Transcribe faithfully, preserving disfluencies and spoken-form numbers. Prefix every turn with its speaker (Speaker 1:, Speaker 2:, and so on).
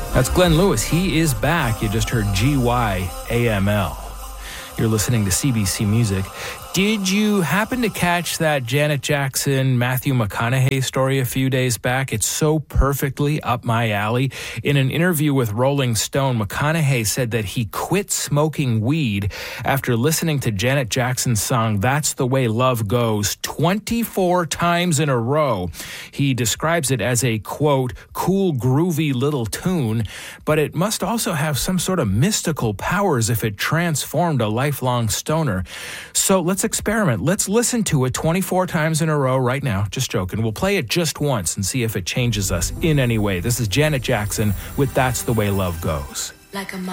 Speaker 1: That's Glenn Lewis. He is back. You just heard G Y A M L. You're listening to C B C Music. Did you happen to catch that Janet Jackson, Matthew McConaughey story a few days back? It's so perfectly up my alley. In an interview with Rolling Stone, McConaughey said that he quit smoking weed after listening to Janet Jackson's song, That's the Way Love Goes, twenty-four times in a row. He describes it as a, quote, cool, groovy little tune, but it must also have some sort of mystical powers if it transformed a lifelong stoner. So let's experiment. Let's listen to it twenty-four times in a row right now. Just joking. We'll play it just once and see if it changes us in any way. This is Janet Jackson with That's the Way Love Goes.
Speaker 2: Like a